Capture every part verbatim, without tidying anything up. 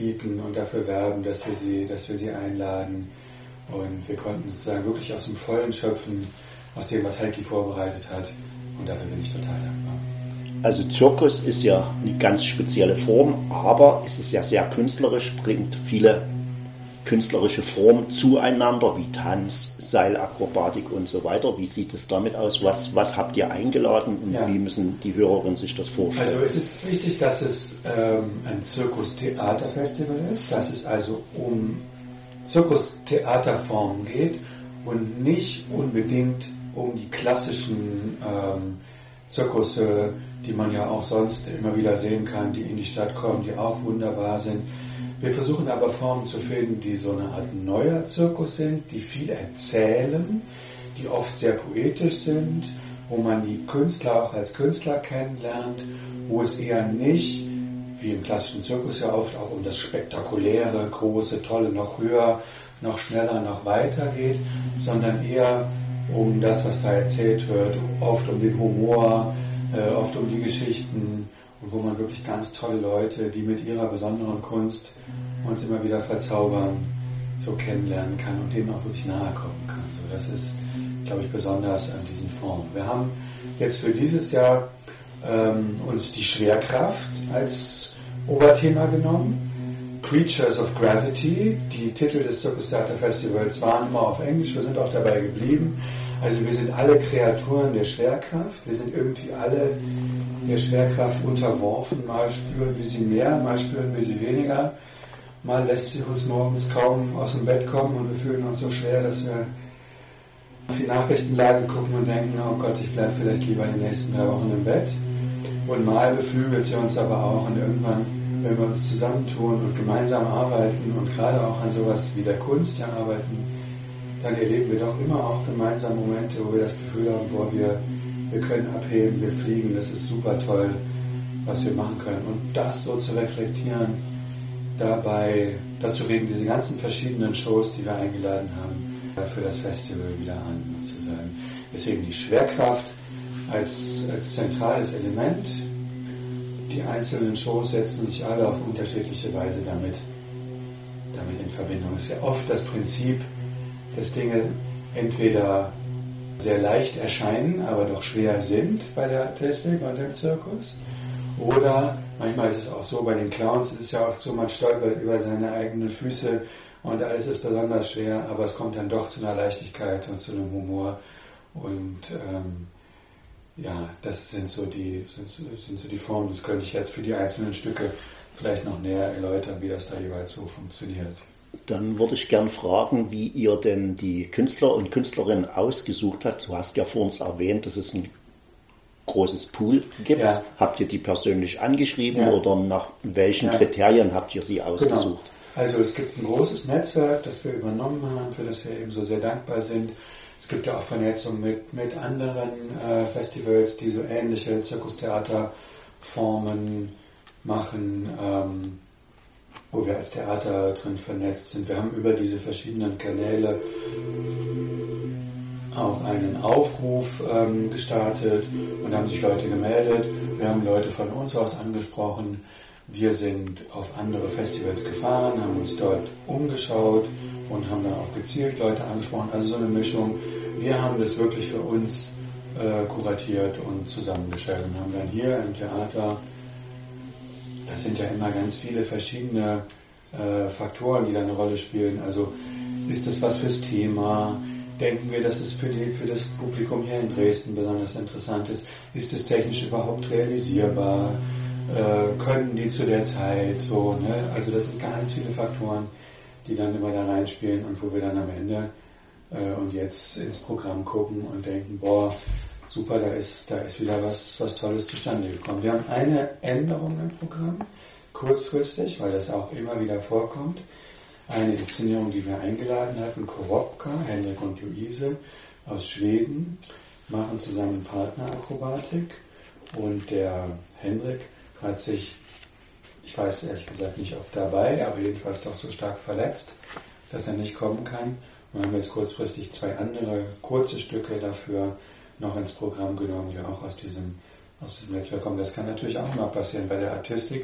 bieten und dafür werben, dass wir sie, dass wir sie einladen. Und wir konnten sozusagen wirklich aus dem Vollen schöpfen, aus dem, was Heikki vorbereitet hat. Und dafür bin ich total dankbar. Also Zirkus ist ja eine ganz spezielle Form, aber es ist ja sehr künstlerisch, bringt viele künstlerische Formen zueinander, wie Tanz, Seilakrobatik und so weiter. Wie sieht es damit aus? Was, was habt ihr eingeladen und ja. wie müssen die Hörerinnen sich das vorstellen? Also es ist wichtig, dass es ähm, ein Zirkus-Theater-Festival ist, dass es also um Zirkus-Theaterformen geht und nicht unbedingt um die klassischen ähm, Zirkusse, die man ja auch sonst immer wieder sehen kann, die in die Stadt kommen, die auch wunderbar sind. Wir versuchen aber Formen zu finden, die so eine Art neuer Zirkus sind, die viel erzählen, die oft sehr poetisch sind, wo man die Künstler auch als Künstler kennenlernt, wo es eher nicht, wie im klassischen Zirkus ja oft, auch um das Spektakuläre, Große, Tolle, noch höher, noch schneller, noch weiter geht, sondern eher um das, was da erzählt wird, oft um den Humor, äh, oft um die Geschichten und wo man wirklich ganz tolle Leute, die mit ihrer besonderen Kunst uns immer wieder verzaubern, so kennenlernen kann und denen auch wirklich nahe kommen kann. So, das ist, glaube ich, besonders an diesen Formen. Wir haben jetzt für dieses Jahr ähm, uns die Schwerkraft als Oberthema genommen. Creatures of Gravity, die Titel des Circus Theater Festivals waren immer auf Englisch, wir sind auch dabei geblieben. Also wir sind alle Kreaturen der Schwerkraft, wir sind irgendwie alle der Schwerkraft unterworfen, mal spüren wir sie mehr, mal spüren wir sie weniger, mal lässt sie uns morgens kaum aus dem Bett kommen und wir fühlen uns so schwer, dass wir auf die Nachrichtenlage gucken und denken, oh Gott, ich bleibe vielleicht lieber die nächsten drei Wochen im Bett. Und mal beflügelt sie uns aber auch und irgendwann, wenn wir uns zusammentun und gemeinsam arbeiten und gerade auch an sowas wie der Kunst ja arbeiten, dann erleben wir doch immer auch gemeinsam Momente, wo wir das Gefühl haben, boah, wir, wir können abheben, wir fliegen, das ist super toll, was wir machen können. Und das so zu reflektieren, dabei, dazu regen diese ganzen verschiedenen Shows, die wir eingeladen haben, für das Festival wieder an, sozusagen. Deswegen die Schwerkraft als, als zentrales Element. Die einzelnen Shows setzen sich alle auf unterschiedliche Weise damit, damit in Verbindung. Es ist ja oft das Prinzip, dass Dinge entweder sehr leicht erscheinen, aber doch schwer sind bei der Artistik und im Zirkus. Oder manchmal ist es auch so, bei den Clowns ist es ja oft so, man stolpert über seine eigenen Füße und alles ist besonders schwer, aber es kommt dann doch zu einer Leichtigkeit und zu einem Humor. Und ähm, ja, das sind so die sind, sind so die Formen. Das könnte ich jetzt für die einzelnen Stücke vielleicht noch näher erläutern, wie das da jeweils so funktioniert. Dann würde ich gern fragen, wie ihr denn die Künstler und Künstlerinnen ausgesucht habt. Du hast ja vor uns erwähnt, dass es ein großes Pool gibt. Ja. Habt ihr die persönlich angeschrieben ja. oder nach welchen ja. Kriterien habt ihr sie ausgesucht? Genau. Also es gibt ein großes Netzwerk, das wir übernommen haben, für das wir eben so sehr dankbar sind. Es gibt ja auch Vernetzung mit, mit anderen äh, Festivals, die so ähnliche Zirkustheaterformen machen, ähm, wo wir als Theater drin vernetzt sind. Wir haben über diese verschiedenen Kanäle auch einen Aufruf ähm, gestartet und haben sich Leute gemeldet. Wir haben Leute von uns aus angesprochen. Wir sind auf andere Festivals gefahren, haben uns dort umgeschaut und haben dann auch gezielt Leute angesprochen. Also so eine Mischung. Wir haben das wirklich für uns äh, kuratiert und zusammengestellt und haben dann hier im Theater, das sind ja immer ganz viele verschiedene äh, Faktoren, die da eine Rolle spielen. Also ist das was fürs Thema? Denken wir, dass es für, die, für das Publikum hier in Dresden besonders interessant ist? Ist es technisch überhaupt realisierbar? Äh, können die zu der Zeit so? Ne? Also das sind ganz viele Faktoren, die dann immer da reinspielen und wo wir dann am Ende äh, und jetzt ins Programm gucken und denken, boah, super, da ist, da ist wieder was, was Tolles zustande gekommen. Wir haben eine Änderung im Programm, kurzfristig, weil das auch immer wieder vorkommt. Eine Inszenierung, die wir eingeladen hatten, Korobka, Henrik und Luise aus Schweden, machen zusammen Partnerakrobatik und der Henrik hat sich, ich weiß ehrlich gesagt nicht oft dabei, aber jedenfalls doch so stark verletzt, dass er nicht kommen kann. Und haben jetzt kurzfristig zwei andere kurze Stücke dafür noch ins Programm genommen, die auch aus diesem, aus diesem Netzwerk kommen. Das kann natürlich auch mal passieren bei der Artistik,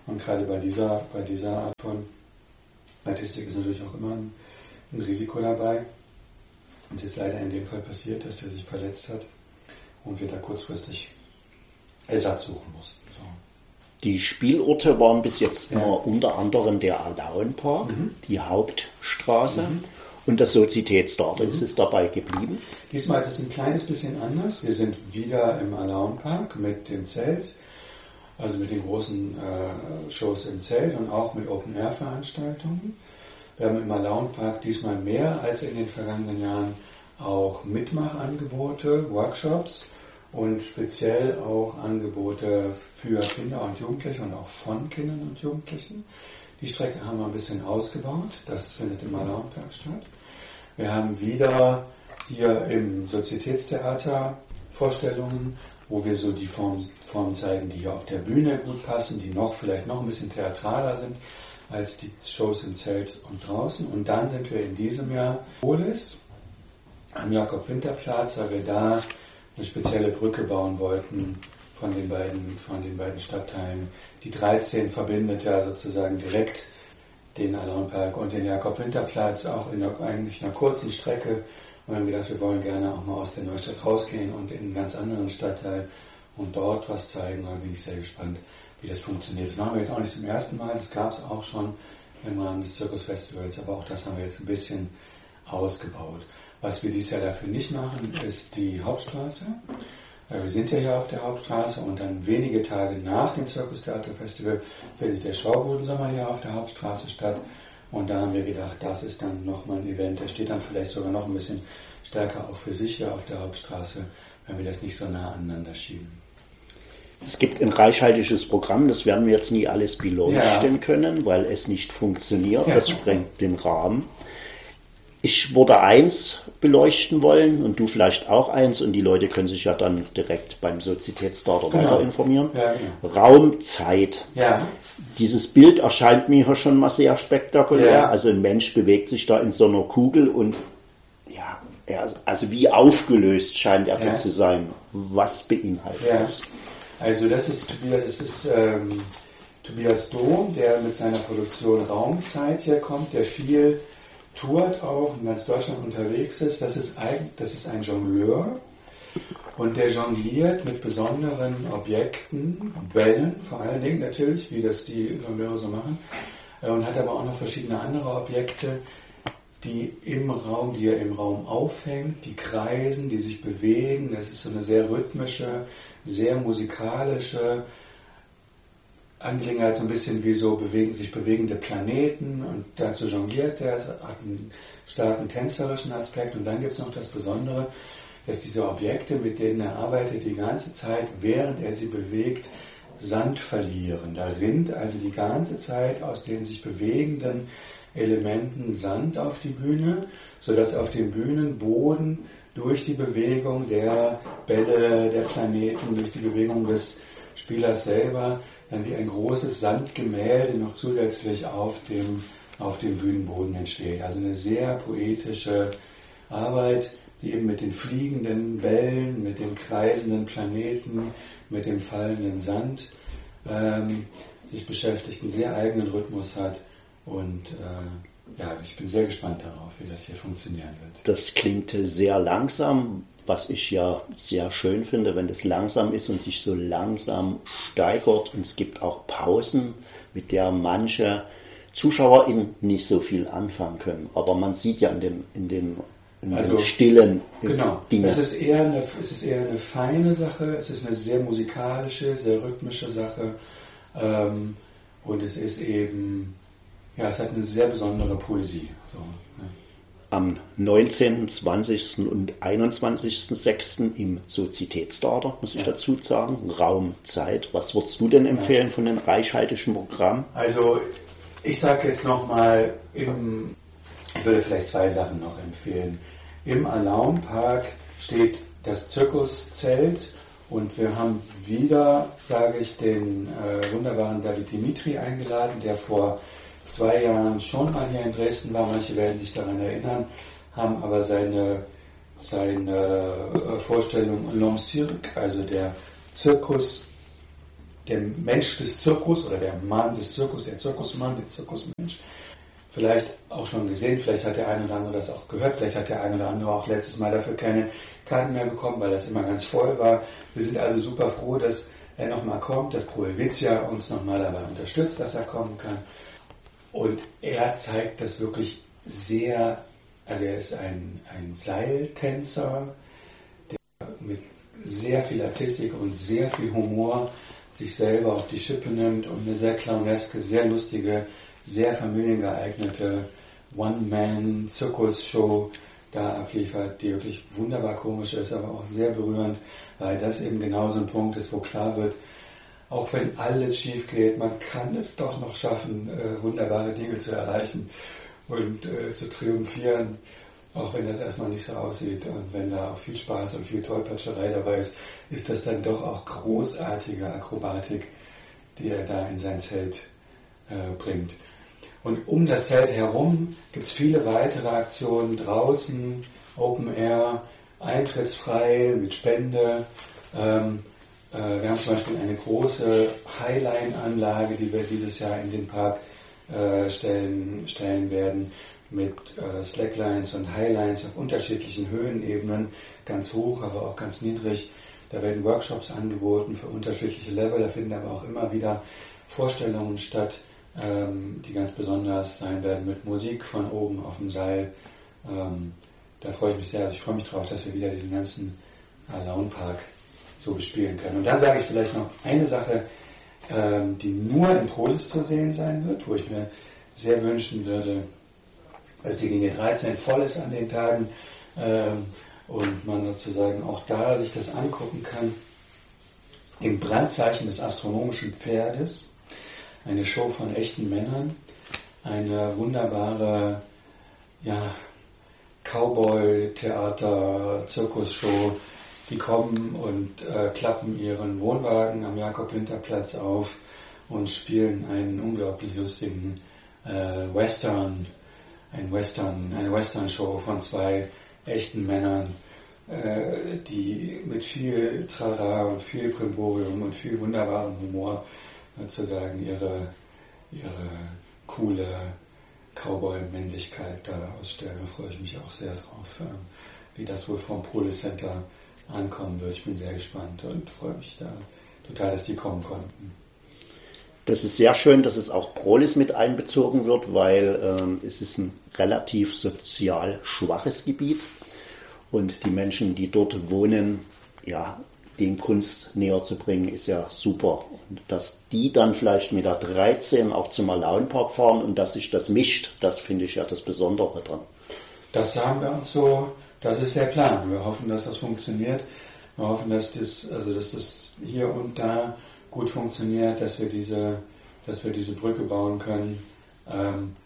Und gerade bei dieser, bei dieser Art von Artistik ist natürlich auch immer ein, ein Risiko dabei. Und es ist leider in dem Fall passiert, dass er sich verletzt hat und wir da kurzfristig Ersatz suchen mussten. So. Die Spielorte waren bis jetzt Ja. immer unter anderem der Alaun-Park, Mhm. die Hauptstraße Mhm. und das Sozitätstheater. Mhm. Ist es dabei geblieben? Diesmal ist es ein kleines bisschen anders. Wir sind wieder im Alaun-Park mit dem Zelt, also mit den großen äh, Shows im Zelt und auch mit Open-Air-Veranstaltungen. Wir haben im Alaun-Park diesmal mehr als in den vergangenen Jahren auch Mitmachangebote, Workshops und speziell auch Angebote für Kinder und Jugendliche und auch von Kindern und Jugendlichen. Die Strecke haben wir ein bisschen ausgebaut. Das findet im Alaun-Park statt. Wir haben wieder hier im Sozietätstheater Vorstellungen, wo wir so die Formen, Formen zeigen, die hier auf der Bühne gut passen, die noch vielleicht noch ein bisschen theatraler sind als die Shows im Zelt und draußen. Und dann sind wir in diesem Jahr Polis am Jakob-Winter-Platz, weil wir da eine spezielle Brücke bauen wollten von den beiden, von den beiden Stadtteilen. Die dreizehn verbindet ja sozusagen direkt den Alaun-Park und den Jakob-Winter-Platz, auch in einer, eigentlich einer kurzen Strecke. Und wir haben gedacht, wir wollen gerne auch mal aus der Neustadt rausgehen und in einen ganz anderen Stadtteil und dort was zeigen. Da bin ich sehr gespannt, wie das funktioniert. Das machen wir jetzt auch nicht zum ersten Mal, das gab es auch schon im Rahmen des Zirkusfestivals, aber auch das haben wir jetzt ein bisschen ausgebaut. Was wir dieses Jahr dafür nicht machen, ist die Hauptstraße. Wir sind ja hier auf der Hauptstraße und dann wenige Tage nach dem Zirkustheaterfestival findet der Schaubodensommer hier auf der Hauptstraße statt. Und da haben wir gedacht, das ist dann nochmal ein Event, der steht dann vielleicht sogar noch ein bisschen stärker auch für sich hier auf der Hauptstraße, wenn wir das nicht so nah aneinander schieben. Es gibt ein reichhaltiges Programm, das werden wir jetzt nie alles beleuchten Ja. können, weil es nicht funktioniert. Ja. Das sprengt den Rahmen. Ich würde eins beleuchten wollen und du vielleicht auch eins und die Leute können sich ja dann direkt beim Sozietätstheater Genau. weiter informieren. Ja, genau. Raum, Zeit. Ja, Dieses Bild erscheint mir hier schon mal sehr spektakulär. Ja. Also ein Mensch bewegt sich da in so einer Kugel und ja, er, also wie aufgelöst scheint er Ja. zu sein. Was beinhaltet ja. das? Also das ist Tobias, das ist, ähm, Tobias Dom, der mit seiner Produktion Raumzeit hier kommt, der viel tourt auch in ganz Deutschland unterwegs ist. Das ist, ein, das ist ein Jongleur und der jongliert mit besonderen Objekten, Bällen vor allen Dingen natürlich, wie das die Jongleure so machen, und hat aber auch noch verschiedene andere Objekte, die im Raum, die er im Raum aufhängt, die kreisen, die sich bewegen. Das ist so eine sehr rhythmische, sehr musikalische Angelegenheit, so ein bisschen wie so bewegen, sich bewegende Planeten, und dazu jongliert er, es hat einen starken tänzerischen Aspekt. Und dann gibt es noch das Besondere, dass diese Objekte, mit denen er arbeitet, die ganze Zeit, während er sie bewegt, Sand verlieren. Da rinnt also die ganze Zeit aus den sich bewegenden Elementen Sand auf die Bühne, sodass auf dem Bühnenboden durch die Bewegung der Bälle, der Planeten, durch die Bewegung des Spielers selber dann wie ein großes Sandgemälde noch zusätzlich auf dem, auf dem Bühnenboden entsteht. Also eine sehr poetische Arbeit, die eben mit den fliegenden Bällen, mit den kreisenden Planeten, mit dem fallenden Sand ähm, sich beschäftigt, einen sehr eigenen Rhythmus hat. Und äh, ja, ich bin sehr gespannt darauf, wie das hier funktionieren wird. Das klingt sehr langsam, was ich ja sehr schön finde, wenn das langsam ist und sich so langsam steigert. Und es gibt auch Pausen, mit der manche ZuschauerInnen nicht so viel anfangen können. Aber man sieht ja in dem, in dem, in Also, dem stillen Genau, Dinge. es ist, eher eine, es ist eher eine feine Sache, es ist eine sehr musikalische, sehr rhythmische Sache. Ähm, und es ist eben, ja, es hat eine sehr besondere Poesie. So, ne? Am neunzehnten, zwanzigsten und einundzwanzigsten sechsten im Sozietätstheater, muss ich Ja. dazu sagen. Raum, Zeit. Was würdest du denn empfehlen von dem reichhaltigen Programm? Also ich sage jetzt nochmal, ich würde vielleicht zwei Sachen noch empfehlen. Im Alaun-Park steht das Zirkuszelt und wir haben wieder, sage ich, den äh, wunderbaren David Dimitri eingeladen, der vor zwei Jahren schon mal hier in Dresden war. Manche werden sich daran erinnern, haben aber seine, seine Vorstellung L'Homme Cirque, also der Zirkus der Mensch des Zirkus oder der Mann des Zirkus, der Zirkusmann, der Zirkusmensch, vielleicht auch schon gesehen, vielleicht hat der eine oder andere das auch gehört, vielleicht hat der eine oder andere auch letztes Mal dafür keine Karten mehr bekommen, weil das immer ganz voll war. Wir sind also super froh, dass er nochmal kommt, dass Proelvizia uns nochmal dabei unterstützt, dass er kommen kann. Und er zeigt das wirklich sehr, also er ist ein, ein Seiltänzer, der mit sehr viel Artistik und sehr viel Humor sich selber auf die Schippe nimmt und eine sehr clowneske, sehr lustige, sehr familiengeeignete One-Man-Zirkus-Show da abliefert, die wirklich wunderbar komisch ist, aber auch sehr berührend, weil das eben genau so ein Punkt ist, wo klar wird, auch wenn alles schief geht, man kann es doch noch schaffen, äh, wunderbare Dinge zu erreichen und äh, zu triumphieren, auch wenn das erstmal nicht so aussieht und wenn da auch viel Spaß und viel Tollpatscherei dabei ist, ist das dann doch auch großartige Akrobatik, die er da in sein Zelt äh, bringt. Und um das Zelt herum gibt es viele weitere Aktionen draußen, Open Air, eintrittsfrei, mit Spende. Ähm, äh, wir haben zum Beispiel eine große Highline-Anlage, die wir dieses Jahr in den Park äh, stellen, stellen werden, mit äh, Slacklines und Highlines auf unterschiedlichen Höhenebenen, ganz hoch, aber auch ganz niedrig. Da werden Workshops angeboten für unterschiedliche Level, da finden aber auch immer wieder Vorstellungen statt, die ganz besonders sein werden, mit Musik von oben auf dem Seil. Ähm, da freue ich mich sehr. Also ich freue mich darauf, dass wir wieder diesen ganzen Laune-Park so bespielen können. Und dann sage ich vielleicht noch eine Sache, ähm, die nur in Prolis zu sehen sein wird, wo ich mir sehr wünschen würde, dass die Linie dreizehn voll ist an den Tagen ähm, und man sozusagen auch da sich das angucken kann. Im Brandzeichen des astronomischen Pferdes, eine Show von echten Männern, eine wunderbare ja, Cowboy-Theater-Zirkusshow. Die kommen und äh, klappen ihren Wohnwagen am Jakob-Winter-Platz auf und spielen einen unglaublich lustigen äh, Western, ein Western, eine Western-Show von zwei echten Männern, äh, die mit viel Trara und viel Primborium und viel wunderbarem Humor sozusagen ihre, ihre coole Cowboy-Männlichkeit da ausstellen. Da freue ich mich auch sehr drauf, wie das wohl vom Prolis Center ankommen wird. Ich bin sehr gespannt und freue mich da total, dass die kommen konnten. Das ist sehr schön, dass es auch Prolis mit einbezogen wird, weil ähm, es ist ein relativ sozial schwaches Gebiet und die Menschen, die dort wohnen, ja, den Kunst näher zu bringen, ist ja super. Und dass die dann vielleicht mit der dreizehn auch zum Laune-Park fahren und dass sich das mischt, das finde ich ja das Besondere dran. Das haben wir uns so, das ist der Plan. Wir hoffen, dass das funktioniert. Wir hoffen, dass das, also dass das hier und da gut funktioniert, dass wir diese, dass wir diese Brücke bauen können. Ähm,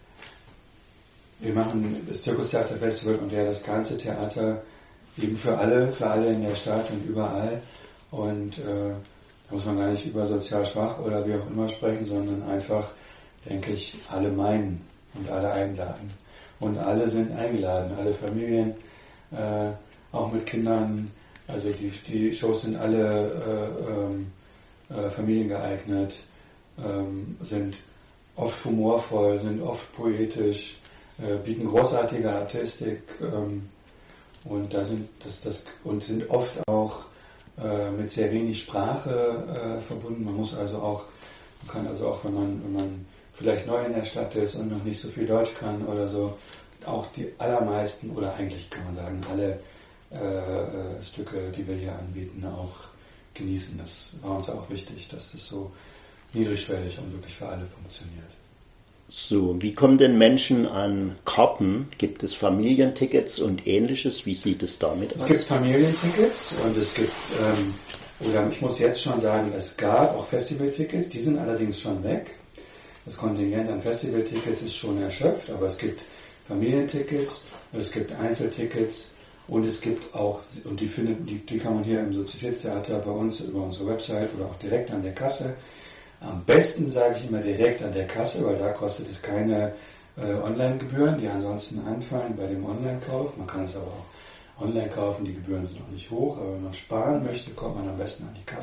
wir machen das Zirkustheaterfestival und ja das ganze Theater eben für alle, für alle in der Stadt und überall. Und äh, da muss man gar nicht über sozial schwach oder wie auch immer sprechen, sondern einfach, denke ich, alle meinen und alle einladen. Und alle sind eingeladen, alle Familien, äh, auch mit Kindern. Also die, die Shows sind alle äh, ähm, äh, familiengeeignet, ähm, sind oft humorvoll, sind oft poetisch, äh, bieten großartige Artistik ähm, und da sind das, das und sind oft auch mit sehr wenig Sprache äh, verbunden. Man muss also auch, man kann also auch, wenn man, wenn man vielleicht neu in der Stadt ist und noch nicht so viel Deutsch kann oder so, auch die allermeisten oder eigentlich kann man sagen alle äh, Stücke, die wir hier anbieten, auch genießen. Das war uns auch wichtig, dass das so niedrigschwellig und wirklich für alle funktioniert. So, wie kommen denn Menschen an Karten? Gibt es Familientickets und Ähnliches? Wie sieht es damit aus? Es gibt Familientickets und es gibt, ähm, oder ich muss jetzt schon sagen, es gab auch Festivaltickets, die sind allerdings schon weg. Das Kontingent an Festivaltickets ist schon erschöpft, aber es gibt Familientickets, es gibt Einzeltickets und es gibt auch, und die, findet, die, die kann man hier im Sozietätstheater bei uns über unsere Website oder auch direkt an der Kasse. Am besten sage ich immer direkt an der Kasse, weil da kostet es keine äh, Online-Gebühren, die ansonsten anfallen bei dem Online-Kauf. Man kann es aber auch online kaufen, die Gebühren sind auch nicht hoch, aber wenn man sparen möchte, kommt man am besten an die Kasse.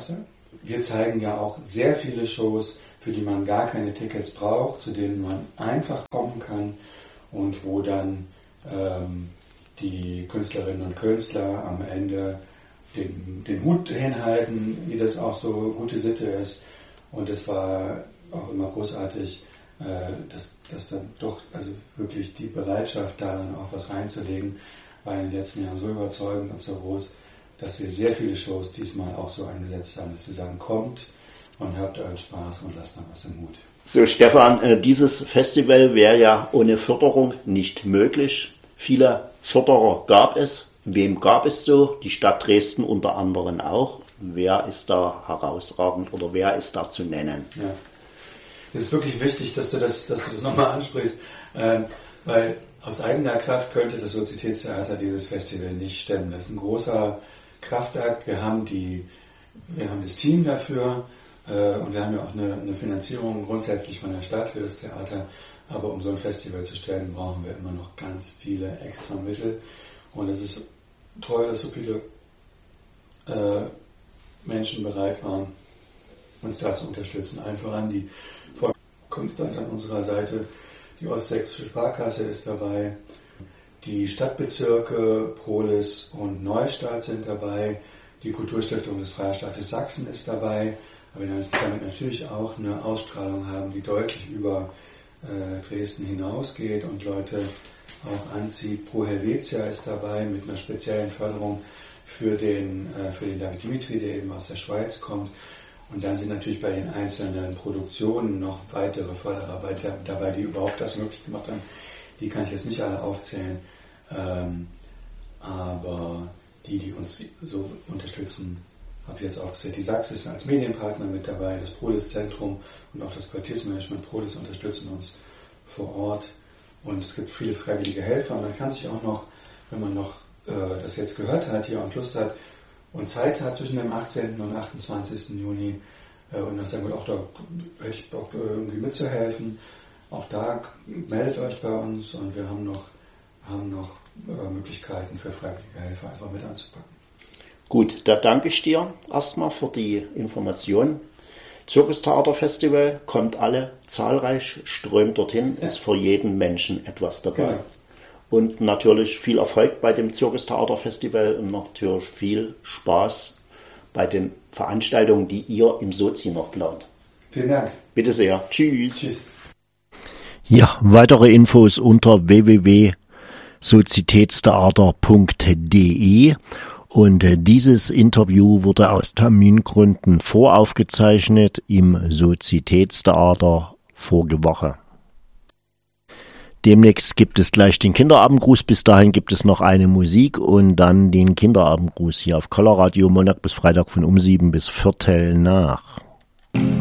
wir zeigen ja auch sehr viele Shows, für die man gar keine Tickets braucht, zu denen man einfach kommen kann und wo dann ähm, die Künstlerinnen und Künstler am Ende den, den Hut hinhalten, wie das auch so gute Sitte ist. Und es war auch immer großartig, äh, dass, dass dann doch also wirklich die Bereitschaft darin auch was reinzulegen, war in den letzten Jahren so überzeugend und so groß, dass wir sehr viele Shows diesmal auch so eingesetzt haben, dass wir sagen, kommt und habt euren Spaß und lasst noch was im Hut. So, Stefan, dieses Festival wäre ja ohne Förderung nicht möglich. Viele Förderer gab es. Wem gab es so? Die Stadt Dresden unter anderem auch. Wer ist da herausragend oder wer ist da zu nennen? Ja. Es ist wirklich wichtig, dass du das, dass du das nochmal ansprichst, äh, weil aus eigener Kraft könnte das Sozietätstheater dieses Festival nicht stemmen. Das ist ein großer Kraftakt. Wir haben die, wir haben das Team dafür äh, und wir haben ja auch eine, eine Finanzierung grundsätzlich von der Stadt für das Theater. Aber um so ein Festival zu stellen, brauchen wir immer noch ganz viele extra Mittel. Und es ist toll, dass so viele äh, Menschen bereit waren, uns da zu unterstützen. Allen voran die Konstant an unserer Seite, die Ostsächsische Sparkasse ist dabei, die Stadtbezirke Prohlis und Neustadt sind dabei, die Kulturstiftung des Freistaates Sachsen ist dabei, aber wir damit natürlich auch eine Ausstrahlung haben, die deutlich über äh, Dresden hinausgeht und Leute auch anzieht. Pro Helvetia ist dabei mit einer speziellen Förderung für den, äh, für den David Dimitri, der eben aus der Schweiz kommt. Und dann sind natürlich bei den einzelnen Produktionen noch weitere Förderarbeiter dabei, die überhaupt das möglich gemacht haben. Die kann ich jetzt nicht alle aufzählen, ähm, aber die, die uns so unterstützen, habe ich jetzt aufgezählt. Die Sachs ist als Medienpartner mit dabei, das Prohlis-Zentrum und auch das Quartiersmanagement Prohlis unterstützen uns vor Ort. Und es gibt viele freiwillige Helfer. Man kann sich auch noch, wenn man noch äh, das jetzt gehört hat hier und Lust hat und Zeit hat zwischen dem achtzehnten und achtundzwanzigsten Juni äh, und das dann auch da hätte ich Bock irgendwie mitzuhelfen. Auch da meldet euch bei uns und wir haben noch, haben noch äh, Möglichkeiten für freiwillige Helfer einfach mit anzupacken. Gut, da danke ich dir erstmal für die Information. Zirkustheaterfestival, kommt alle zahlreich, strömt dorthin, ja. Ist für jeden Menschen etwas dabei. Genau. Und natürlich viel Erfolg bei dem Zirkustheaterfestival und natürlich viel Spaß bei den Veranstaltungen, die ihr im Sozi noch plant. Vielen Dank. Bitte sehr. Tschüss. Tschüss. Ja, weitere Infos unter w w w punkt sozietätstheater punkt d e. Und dieses Interview wurde aus Termingründen voraufgezeichnet im Sozietätstheater vorige Woche. Demnächst gibt es gleich den Kinderabendgruß. Bis dahin gibt es noch eine Musik und dann den Kinderabendgruß hier auf Color Radio Montag bis Freitag von um sieben bis Viertel nach.